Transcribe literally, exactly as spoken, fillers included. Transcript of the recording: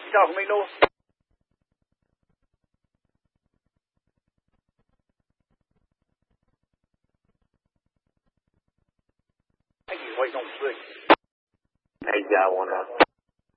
South from me north. I think he's waiting on six. He's got one up.